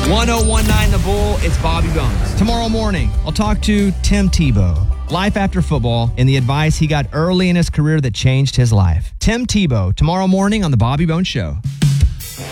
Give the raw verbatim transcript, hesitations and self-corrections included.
one oh one nine The Bull, it's Bobby Bones. Tomorrow morning, I'll talk to Tim Tebow. Life after football and the advice he got early in his career that changed his life. Tim Tebow, tomorrow morning on The Bobby Bones Show.